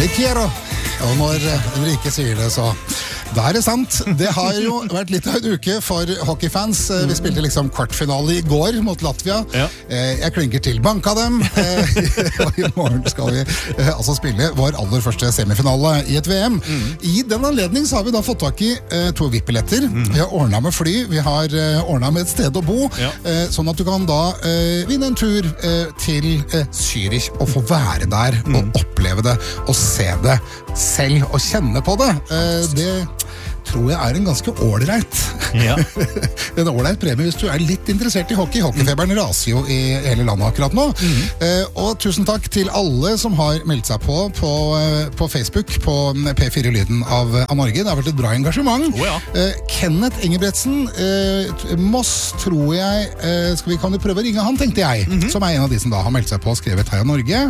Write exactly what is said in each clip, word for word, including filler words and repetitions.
Det quiero. Og når Enrique sier det, så da er det sant. Det har jo vært litt av en uke for hockeyfans. Vi spilte liksom kvartfinale i går mot Latvia. Ja. Jeg klinker til banka dem. Og i morgen skal vi altså spille vår aller første semifinale i et V M. Mm. I den anledning så har vi da fått tak i to V I P-billetter. Mm. Vi har ordnet med fly, vi har ordnet med et sted å bo, ja. Sånn at du kan da vinne en tur til Zürich og få være der mm. og oppleve det og se det selv og kjenne på det. Det tror jeg er en ganske ålreit. Ja. En ålreit premie hvis du er litt interessert i hockey. Hockeyfeberen raser jo i hele landet akkurat nå. Mm. Eh, og tusen takk til alle som har meldt seg på på, på Facebook på P fire Lyden av, av Norge. Det har vært et bra engasjement. Oh, ja. eh, Kenneth Engebretsen eh, Moss, tror jeg eh, skal vi, kan du prøve å ringe han, tenkte jeg. Mm-hmm. Som er en av de som da har meldt seg på og skrevet Heia Norge.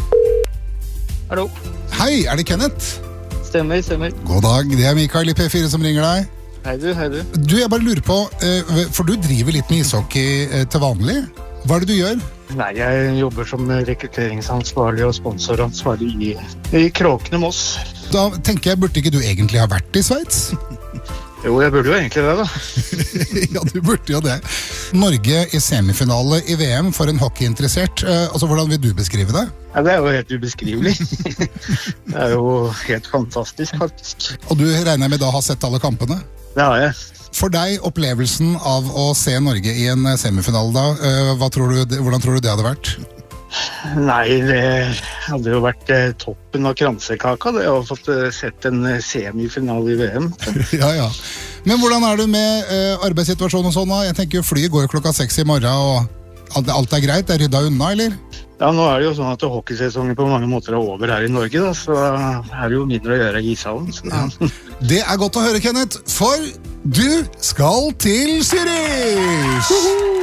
Hallo. Hei, er det Kenneth? Stemmer, stemmer. God dag, det er Mikael i P fire som ringer deg. Hei du, hei du. Du, jeg bare lurer på, for du driver litt med ishockey til vanlig. Hva er det du gjør? Nei, jeg jobber som rekrutteringsansvarlig og sponsoransvarlig i, i Kråkene Moss. Da tenker jeg, burde ikke du egentlig ha vært i Sveits? Jo, jeg burde jo egentlig det da. Ja, du burde jo det. Norge i semifinale i V M for en hockeyinteressert. Altså, hvordan vil du beskrive det? Ja, det er jo helt ubeskrivelig. Det er jo helt fantastisk, faktisk. Og du regner med da å ha sett alle kampene? Det har jeg. For deg, opplevelsen av å se Norge i en semifinale da, hva tror du, hvordan tror du det hadde vært? Nei, det hadde jo vært eh, toppen av kransekaka, det å ha fått eh, sett en semifinale i V M. Ja, ja. Men hvordan er du med eh, arbeidssituasjonen og sånn da? Jeg tenker jo flyet går klokka seks i morgen, og alt, alt er greit, det er ryddet unna, eller? Ja, nå er det jo sånn at hockeysesongen på mange måter er over her i Norge, da, så er det jo mindre å gjøre i ishallen. Så. Ja. Det er godt å høre, Kenneth, for du skal til Zürich!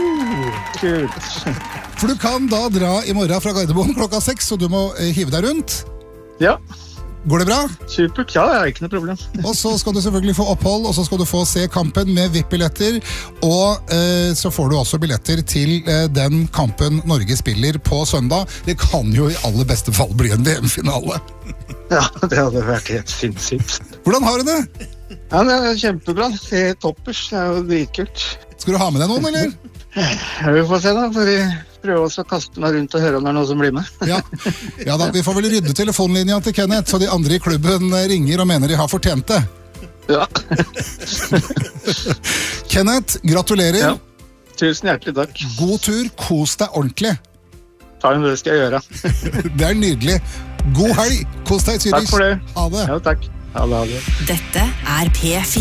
Kult! For du kan da dra i morgen fra Gardermoen klokka seks, og du må eh, hive deg rundt. Ja. Går det bra? Supert, ja, det er ikke noe problem. Og så skal du selvfølgelig få opphold, og så skal du få se kampen med V I P-billetter, og eh, så får du også billetter til eh, den kampen Norge spiller på søndag. Det kan jo i aller beste fall bli en V M-finale. Ja, det hadde vært helt sinnssykt. Hvordan har du det? Ja, det er kjempebra. Det er toppers, det er jo dritkult. Skal du ha med deg noen, eller? Ja, vi får se da, for vi prøver også å kaste meg rundt og høre om det er noe som blir med. Ja, ja da, vi får vel rydde telefonlinja til Kenneth, så de andre i klubben ringer og mener de har fortjent det. Ja. Kenneth, gratulerer. Ja, tusen hjertelig takk. God tur, kos deg ordentlig. Takk, det skal jeg gjøre. Det er nydelig. God helg, kos deg i Zürich. Takk for det. Ha det. Ja, takk. Ha det, ha det. Dette er P fire.